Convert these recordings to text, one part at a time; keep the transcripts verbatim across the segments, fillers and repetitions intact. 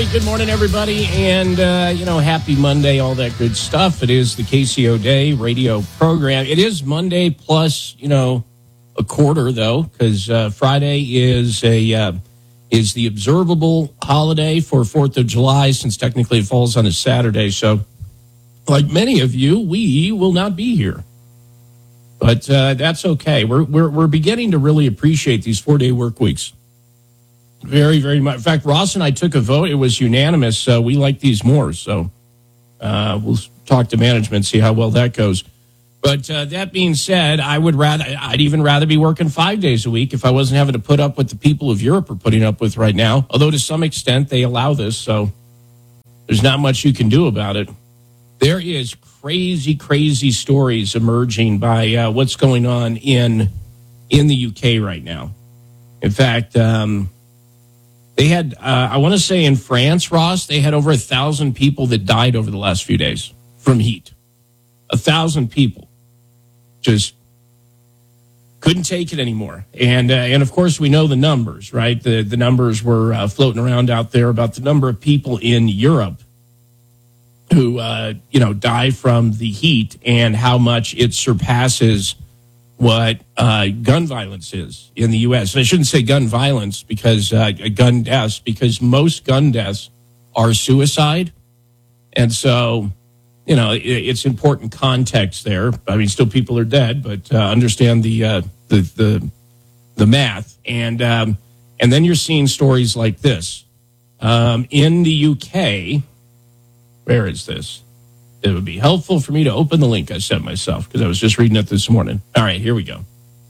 righty, good morning, everybody, and, uh, you know, happy Monday, all that good stuff. It is the K C O Day radio program. It is Monday plus, you know, a quarter, though, because uh, Friday is a uh, is the observable holiday for fourth of July, since technically it falls on a Saturday. So, like many of you, we will not be here. But uh, that's okay. We're, we're, we're beginning to really appreciate these four-day work weeks. Very, very much. In fact, Ross and I took a vote. It was unanimous. So we like these more. So uh, we'll talk to management, see how well that goes. But uh, that being said, I would rather, I'd even rather be working five days a week if I wasn't having to put up with the people of Europe are putting up with right now. Although to some extent they allow this, so there's not much you can do about it. There is crazy, crazy stories emerging by uh, what's going on in in the U K right now. In fact, um, They had, uh, I want to say in France, Ross, they had over a thousand people that died over the last few days from heat. A thousand people just couldn't take it anymore. And, uh, and of course, we know the numbers, right? The, the numbers were uh, floating around out there about the number of people in Europe who, uh, you know, die from the heat and how much it surpasses what uh, gun violence is in the U S. And I shouldn't say gun violence because uh, gun deaths, because most gun deaths are suicide. And so, you know, it, it's important context there. I mean, still people are dead, but uh, understand the, uh, the the the math. And um, and then you're seeing stories like this um, in the U K. Where is this? It would be helpful for me to open the link I sent myself because I was just reading it this morning. All right, here we go.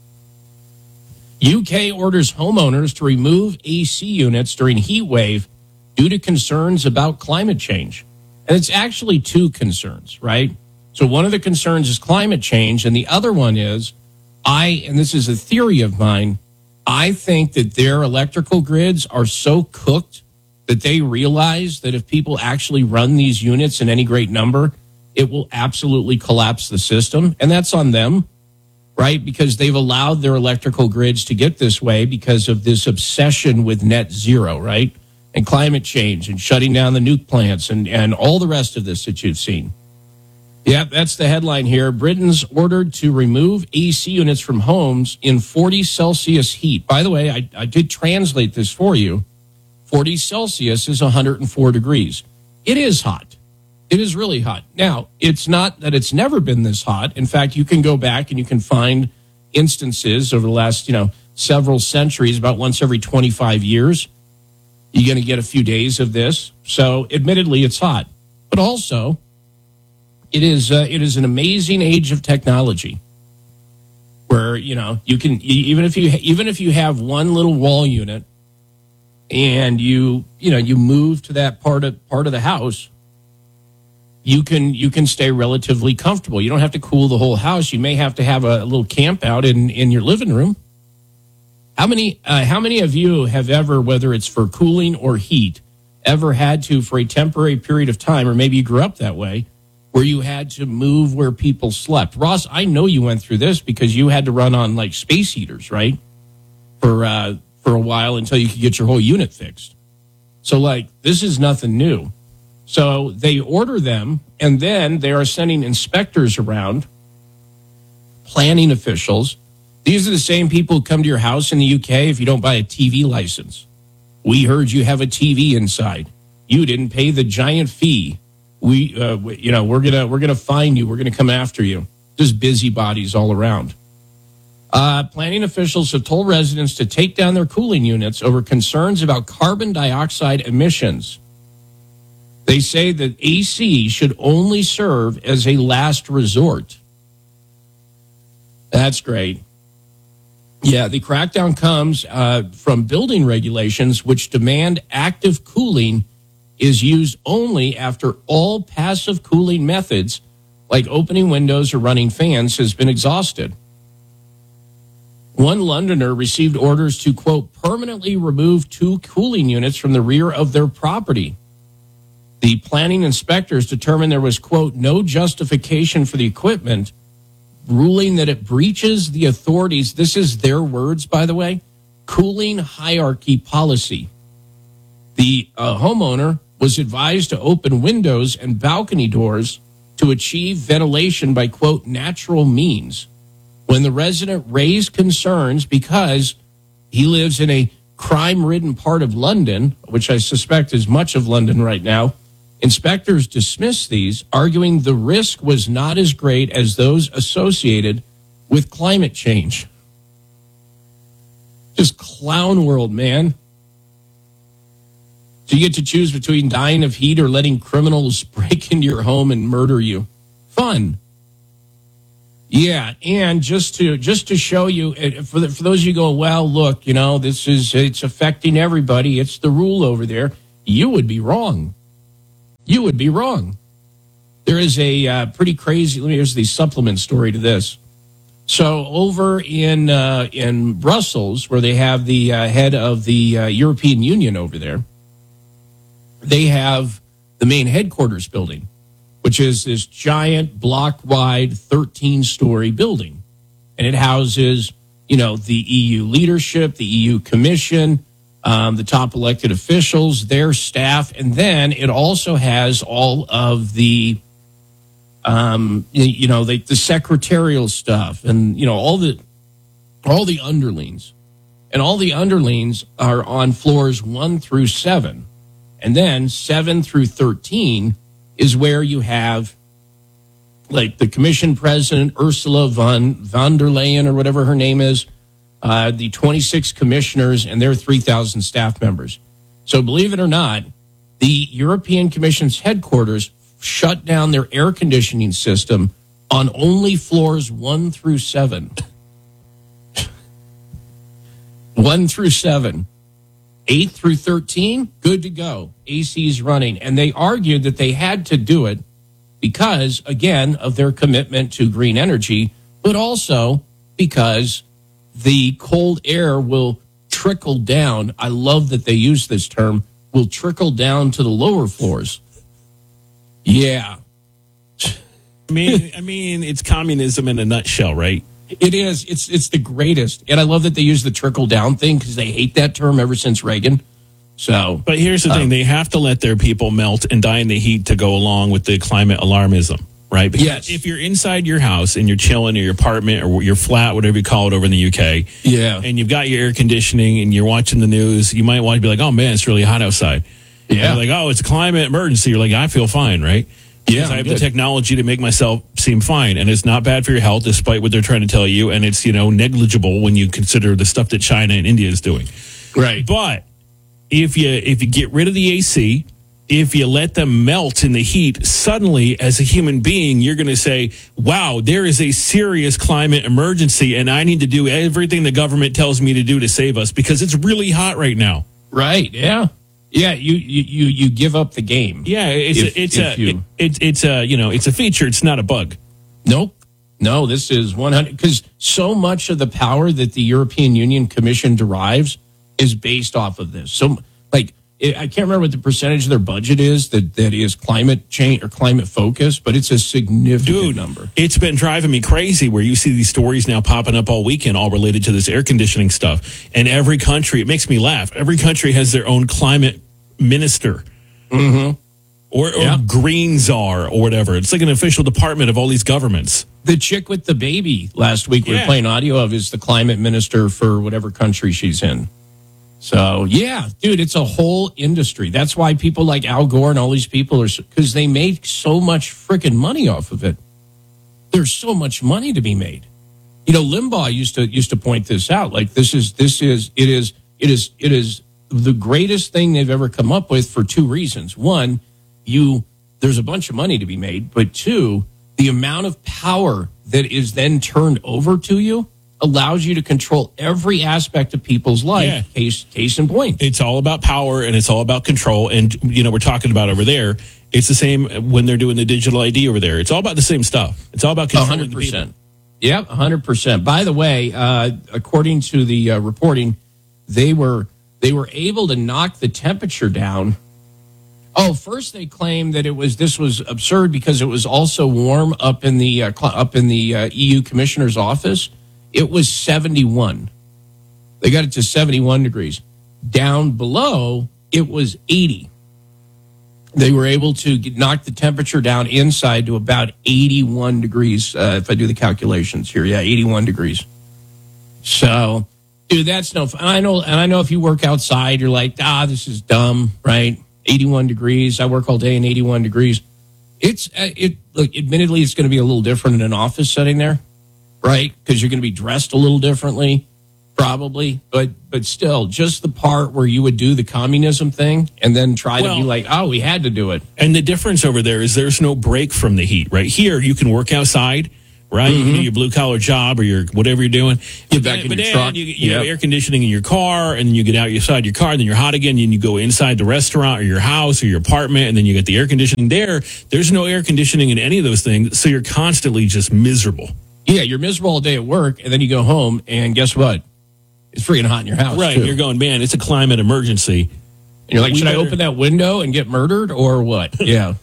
U K orders homeowners to remove A C units during heat wave due to concerns about climate change. And it's actually two concerns, right? So one of the concerns is climate change, and the other one is, I, and this is a theory of mine, I think that their electrical grids are so cooked that they realize that if people actually run these units in any great number, it will absolutely collapse the system. And that's on them, right? Because they've allowed their electrical grids to get this way because of this obsession with net zero, right? And climate change and shutting down the nuke plants and, and all the rest of this that you've seen. Yeah, that's the headline here. Britain's ordered to remove A C units from homes in forty Celsius heat. By the way, I, I did translate this for you. forty Celsius is one hundred four degrees. It is hot. It is really hot. Now, it's not that it's never been this hot. In fact, you can go back and you can find instances over the last, you know, several centuries, about once every twenty-five years. You're going to get a few days of this. So, admittedly, it's hot. But also, it is uh, it is an amazing age of technology where, you know, you can, even if you even if you have one little wall unit and you, you know, you move to that part of part of the house, you can you can stay relatively comfortable. You don't have to cool the whole house. You may have to have a, a little camp out in, in your living room. How many uh, how many of you have ever, whether it's for cooling or heat, ever had to, for a temporary period of time, or maybe you grew up that way, where you had to move where people slept? Ross, I know you went through this because you had to run on like space heaters, right? For uh, for a while until you could get your whole unit fixed. So like, this is nothing new. So they order them, and then they are sending inspectors around, planning officials. These are the same people who come to your house in the U K if you don't buy a T V license. We heard you have a T V inside. You didn't pay the giant fee. We, uh, we you know, we're gonna we're gonna fine you. We're gonna come after you. Just busybodies all around. Uh, planning officials have told residents to take down their cooling units over concerns about carbon dioxide emissions. They say that A C should only serve as a last resort. That's great. Yeah, the crackdown comes uh, from building regulations which demand active cooling is used only after all passive cooling methods like opening windows or running fans has been exhausted. One Londoner received orders to, quote, permanently remove two cooling units from the rear of their property. The planning inspectors determined there was, quote, no justification for the equipment, ruling that it breaches the authorities, this is their words, by the way, cooling hierarchy policy. The uh, homeowner was advised to open windows and balcony doors to achieve ventilation by, quote, natural means. When the resident raised concerns because he lives in a crime-ridden part of London, which I suspect is much of London right now, inspectors dismissed these, arguing the risk was not as great as those associated with climate change. Just clown world, man. So you get to choose between dying of heat or letting criminals break into your home and murder you. Fun. Yeah, and just to just to show you, for the, for those of you go, well, look, you know, this is, it's affecting everybody. It's the rule over there. You would be wrong. You would be wrong. There is a uh, pretty crazy, let me, here's the supplement story to this. So over in uh, in Brussels, where they have the uh, head of the uh, European Union over there, they have the main headquarters building, which is this giant block-wide thirteen-story building. And it houses, you know, the E U leadership, the E U Commission, um, the top elected officials, their staff, and then it also has all of the, um, you know, the, the secretarial stuff and, you know, all the all the underlings. And all the underlings are on floors one through seven. And then seven through thirteen is where you have, like, the commission president, Ursula von, von der Leyen, or whatever her name is, uh, the twenty-six commissioners, and their three thousand staff members. So believe it or not, the European Commission's headquarters shut down their air conditioning system on only floors one through seven. one through seven. eight through thirteen, good to go. A C's running. And they argued that they had to do it because, again, of their commitment to green energy, but also because the cold air will trickle down. I love that they use this term, will trickle down to the lower floors. Yeah. I mean, I mean, it's communism in a nutshell, right? It is. It's it's the greatest. And I love that they use the trickle down thing because they hate that term ever since Reagan. So, but here's the um, thing. They have to let their people melt and die in the heat to go along with the climate alarmism, right? Because yes. If you're inside your house and you're chilling in your apartment or your flat, whatever you call it over in the U K, yeah, and you've got your air conditioning and you're watching the news, you might want to be like, oh, man, it's really hot outside. Yeah. Like, oh, it's a climate emergency. You're like, I feel fine, right? Yeah, I have good. the technology to make myself seem fine, and it's not bad for your health, despite what they're trying to tell you, and it's, you know, negligible when you consider the stuff that China and India is doing. Right. But if you if you get rid of the A C, if you let them melt in the heat, suddenly, as a human being, you're going to say, wow, there is a serious climate emergency, and I need to do everything the government tells me to do to save us because it's really hot right now. Right. Yeah. Yeah, you, you, you, you give up the game. Yeah, it's if, a, it's if a you, it, it's it's a you know it's a feature. It's not a bug. Nope. No, this is one hundred because so much of the power that the European Union Commission derives is based off of this. So, like, it, I can't remember what the percentage of their budget is that, that is climate change or climate focused, but it's a significant Dude, number. It's been driving me crazy where you see these stories now popping up all weekend, all related to this air conditioning stuff. And every country, it makes me laugh. Every country has their own climate minister. Mm-hmm. Or, or yeah. green czar or whatever. It's like an official department of all these governments. The chick with the baby last week we yeah. were playing audio of is the climate minister for whatever country she's in. So, yeah, dude, it's a whole industry. That's why people like Al Gore and all these people are, because they make so much freaking money off of it. There's so much money to be made. You know, Limbaugh used to used to point this out. Like, this is this is it is it is it is the greatest thing they've ever come up with for two reasons. One, you there's a bunch of money to be made, but two, the amount of power that is then turned over to you allows you to control every aspect of people's life. Yeah. Case case in point. It's all about power and it's all about control. And, you know, we're talking about over there, it's the same when they're doing the digital I D over there. It's all about the same stuff. It's all about controlling one hundred percent. the people. Yep, one hundred percent. By the way, uh, according to the uh, reporting, they were they were able to knock the temperature down. Oh, first they claimed that it was this was absurd because it was also warm up in the uh, cl- up in the uh, E U commissioner's office. It was seventy-one. They got it to seventy-one degrees. Down below, it was eighty. They were able to get, knock the temperature down inside to about eighty-one degrees, uh, if I do the calculations here. Yeah, eighty-one degrees. So, dude, that's no fun. I know, and I know if you work outside, you're like, ah, this is dumb, right? eighty-one degrees. I work all day in eighty-one degrees. It's, uh, it, look, admittedly, it's going to be a little different in an office setting there, right? Because you're going to be dressed a little differently. Probably, but but still, just the part where you would do the communism thing and then try Well, to be like, oh, we had to do it. And the difference over there is there's no break from the heat, right? Here, you can work outside, right? You can do your blue collar job or your whatever you're doing. Get But back then- in but your then truck. You, you have Yep. air conditioning in your car, and then you get out inside your car, and then you're hot again, and you go inside the restaurant or your house or your apartment, and then you get the air conditioning there. There's no air conditioning in any of those things, so you're constantly just miserable. Yeah, you're miserable all day at work, and then you go home, and guess what? It's freaking hot in your house, Right? too. You're going, man, it's a climate emergency. And you're like, We should I better- open that window and get murdered or what? Yeah.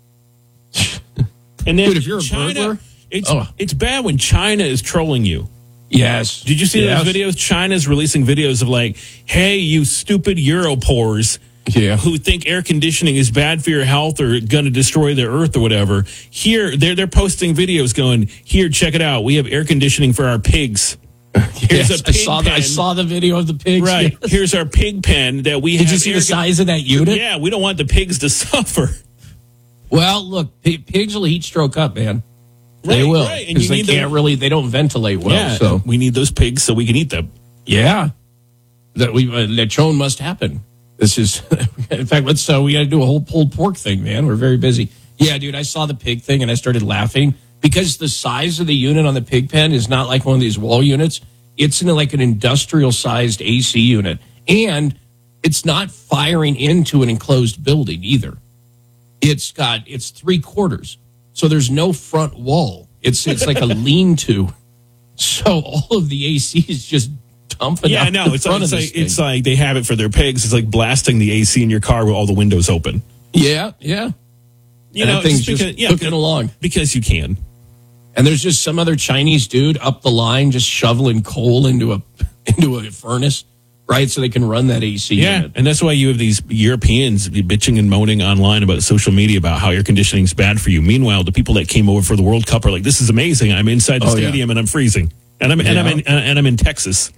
And then Dude, if you're a China, burglar- it's Oh. it's bad when China is trolling you. Yes. Did you see Yes. those videos? China's releasing videos of like, hey, you stupid Europores Yeah. who think air conditioning is bad for your health or going to destroy the earth or whatever. Here, they're they're posting videos going, here, check it out. We have air conditioning for our pigs. Here's Yes, a I pig saw the, I pen. saw the video of the pigs. Right. Yes. Here's our pig pen that we Did have. you see air the size of that con- unit? Yeah, we don't want the pigs to suffer. Well, look, p- pigs will heat stroke up, man. They Right, will. right. And Because you they need them- can't really, they don't ventilate well. yeah, So, we need those pigs so we can eat them. yeah. That we, uh, lechon must happen. This is, in fact, let's, uh, we got to do a whole pulled pork thing, man. We're very busy. Yeah, dude, I saw the pig thing and I started laughing because the size of the unit on the pig pen is not like one of these wall units. It's in like an industrial sized A C unit. And it's not firing into an enclosed building either. It's got, it's three quarters. So there's no front wall. It's, it's like a lean to. So all of the A C is just dumping Yeah, out I know. the It's front like, it's, of like, this it's thing. like they have it for their pigs. It's like blasting the A C in your car with all the windows open. Yeah, yeah. You And know, that thing's just just because, yeah, cooking along. because you can. And there's just some other Chinese dude up the line just shoveling coal into a into a furnace, right? So they can run that A C Yeah, unit. and that's why you have these Europeans be bitching and moaning online about social media about how air conditioning is bad for you. Meanwhile, the people that came over for the World Cup are like, "This is amazing! I'm inside the Oh, yeah. stadium and I'm freezing, and I'm and Yeah. I'm in, and I'm in Texas."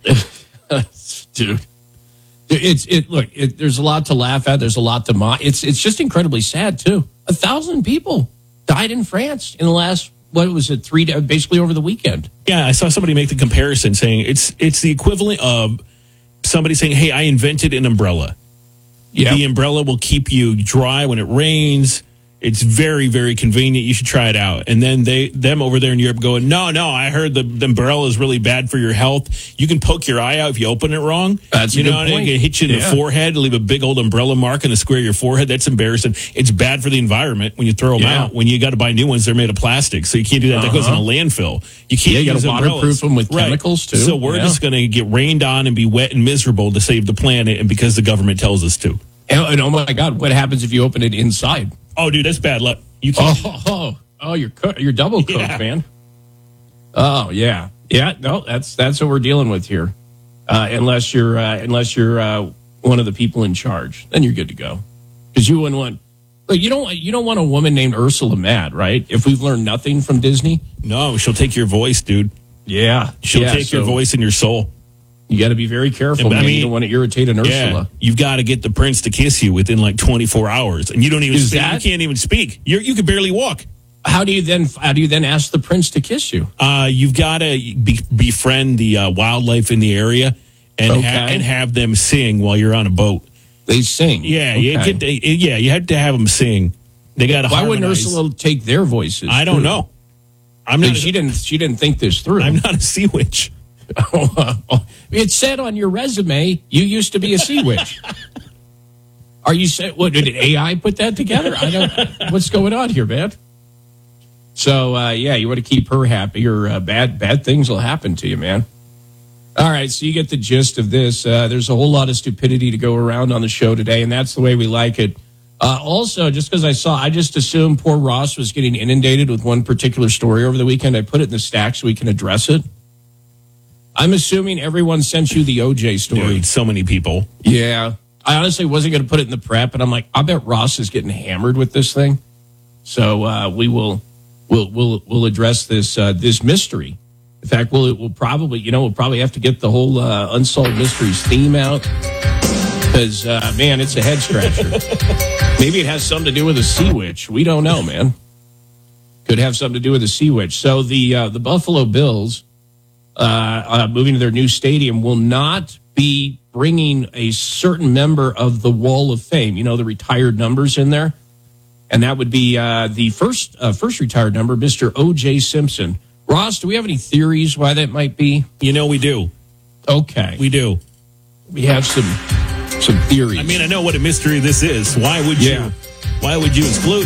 Dude. It's it look, it, there's a lot to laugh at, there's a lot to mock. It's it's just incredibly sad too. A thousand people died in France in the last what was it, three days, basically over the weekend. Yeah, I saw somebody make the comparison saying it's it's the equivalent of somebody saying, "Hey, I invented an umbrella. Yeah. The umbrella will keep you dry when it rains. It's very, very convenient. You should try it out." And then they, them over there in Europe going, no, no, I heard the, the umbrella is really bad for your health. You can poke your eye out if you open it wrong. That's a you good know, and point. it can hit you in Yeah. the forehead, leave a big old umbrella mark in the square of your forehead. That's embarrassing. It's bad for the environment when you throw them Yeah. out. When you got to buy new ones, they're made of plastic, so you can't do that. That goes in a landfill. You can't Yeah, you gotta use waterproof umbrellas. them with chemicals, too. So we're Yeah. just going to get rained on and be wet and miserable to save the planet, and because the government tells us to. And, and oh my God, what happens if you open it inside? Oh, dude, that's bad luck. You can't. Oh, oh, oh, you're cook, you're double cooked, Yeah. man. Oh yeah, yeah. No, that's that's what we're dealing with here. Uh, unless you're uh, unless you're uh, one of the people in charge, then you're good to go. Because you wouldn't want. Look, you don't want you don't want a woman named Ursula mad, right? If we've learned nothing from Disney, No, she'll take your voice, dude. yeah, She'll yeah, take your so voice and your soul. You got to be very careful, Yeah, but I man. mean- you don't want to irritate an Yeah, Ursula. you've got to get the prince to kiss you within like twenty-four hours, and you don't even Is speak. that- You can't even speak. You're, you can barely walk. How do you then? How do you then ask the prince to kiss you? Uh, you've got to be, befriend the uh, wildlife in the area and ha- Okay. and have them sing while you're on a boat. They sing. Yeah, you Okay. get to, yeah, you have to have them sing. They got to. Why wouldn't Ursula take their voices? I don't too? know. I'm not. Like, she didn't. She didn't think this through. I'm not a sea witch. It said on your resume you used to be a sea witch. Are you say what did A I put that together? I don't. What's going on here, man? So uh, yeah, you want to keep her happy, or uh, bad bad things will happen to you, man. All right, so you get the gist of this. Uh, there's a whole lot of stupidity to go around on the show today, and that's the way we like it. Uh, also, just because I saw, I just assumed poor Ross was getting inundated with one particular story over the weekend. I put it in the stack so we can address it. I'm assuming everyone sent you the O J story. Dude, so many people. Yeah. I honestly wasn't going to put it in the prep, and I'm like, I bet Ross is getting hammered with this thing. So uh, we will we'll we'll we'll address this uh, this mystery. In fact, we'll we'll probably you know we'll probably have to get the whole uh, Unsolved Mysteries theme out because uh, man, it's a head scratcher. Maybe it has something to do with a sea witch. We don't know, man. Could have something to do with a sea witch. So the uh, the Buffalo Bills uh, uh, moving to their new stadium will not be bringing a certain member of the Wall of Fame. You know, the retired numbers in there. And that would be uh, the first uh, first retired number, Mister O J Simpson. Ross, do we have any theories why that might be? You know we do. Okay. We do. We have some some theories. I mean, I know what a mystery this is. Why would you? Yeah. Why would you exclude